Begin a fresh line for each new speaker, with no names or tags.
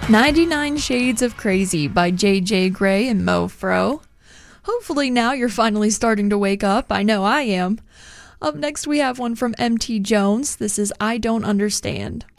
99 Shades of Crazy by JJ Grey and Mo Fro. Hopefully now you're finally starting to wake up. I know I am. Up next we have one from MT Jones. This is I Don't Understand.